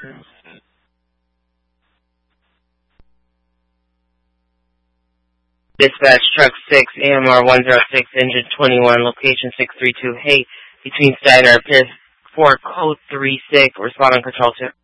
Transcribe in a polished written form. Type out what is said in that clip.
Dispatch Truck 6, AMR 106, Engine 21, Location 632, Hey, between Steiner and Pierce, 4 Code 36, respond on control to